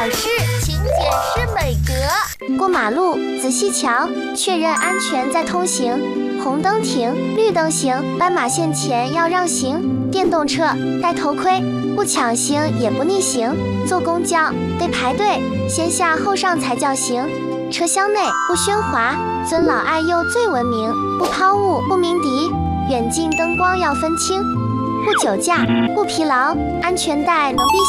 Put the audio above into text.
考试，请检视每格。 过马路，仔细瞧，确认安全再通行。红灯停，绿灯行，斑马线前要让行。电动车戴头盔，不抢行也不逆行。坐公交得排队，先下后上才叫行。车厢内不喧哗，尊老爱幼最文明。不抛物，不鸣笛，远近灯光要分清。不酒驾，不疲劳，安全带能避